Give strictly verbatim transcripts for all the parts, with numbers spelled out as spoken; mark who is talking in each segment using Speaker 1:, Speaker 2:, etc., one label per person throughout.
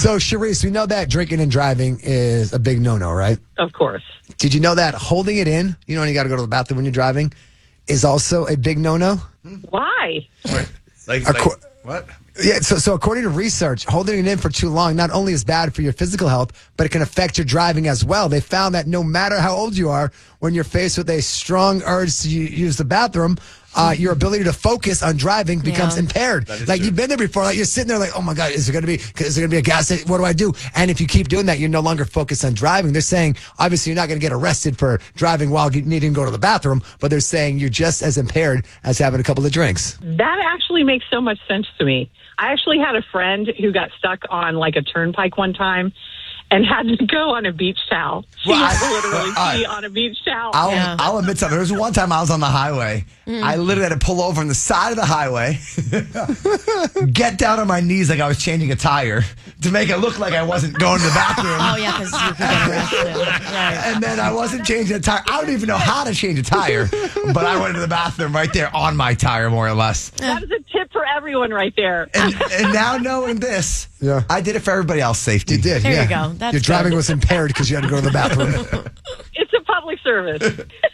Speaker 1: So, Charisse, we know that drinking and driving is a big no-no, right?
Speaker 2: Of course.
Speaker 1: Did you know that holding it in, you know when you got to go to the bathroom when you're driving, is also a big no-no?
Speaker 2: Why?
Speaker 3: Like,
Speaker 1: Acco-
Speaker 3: like what?
Speaker 1: Yeah, so so according to research, holding it in for too long not only is bad for your physical health, but it can affect your driving as well. They found that no matter how old you are, when you're faced with a strong urge to u- use the bathroom, uh, your ability to focus on driving becomes
Speaker 4: Yeah.
Speaker 1: impaired.
Speaker 3: That is
Speaker 1: Like
Speaker 3: true.
Speaker 1: you've been there before, like you're sitting there like, oh my God, is there gonna be is there gonna be a gas station? What do I do? And if you keep doing that, you're no longer focused on driving. They're saying obviously you're not gonna get arrested for driving while needing to go to the bathroom, but they're saying you're just as impaired as having a couple of drinks.
Speaker 2: That actually makes so much sense to me. I actually had a friend who got stuck on like a turnpike one time and had to go on a beach towel. She
Speaker 3: Well,
Speaker 2: had to
Speaker 3: I-
Speaker 2: literally
Speaker 3: I-
Speaker 2: pee on a beach towel.
Speaker 3: I'll,
Speaker 4: Yeah.
Speaker 3: I'll admit something. There was one time I was on the highway.
Speaker 4: Mm.
Speaker 3: I literally had to pull over on the side of the highway, get down on my knees like I was changing a tire to make it look like I wasn't going to the bathroom.
Speaker 4: Oh, yeah, because you could get arrested. Right.
Speaker 3: And then I wasn't changing a tire. I don't even know how to change a tire, but I went to the bathroom right there on my tire, more or less.
Speaker 2: That is a tip for everyone right there.
Speaker 3: And, and now knowing this,
Speaker 1: Yeah.
Speaker 3: I did it for everybody else's safety.
Speaker 1: You did,
Speaker 4: There you
Speaker 1: yeah.
Speaker 4: go. That's
Speaker 1: your driving
Speaker 4: good.
Speaker 1: was impaired because you had to go to the bathroom.
Speaker 2: It's a public service.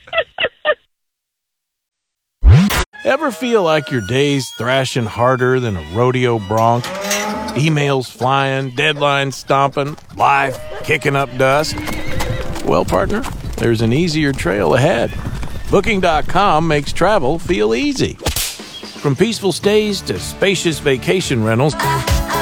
Speaker 5: Ever feel like your day's thrashing harder than a rodeo bronc? Emails flying, deadlines stomping, life kicking up dust? Well, partner, there's an easier trail ahead. Booking dot com makes travel feel easy. From peaceful stays to spacious vacation rentals,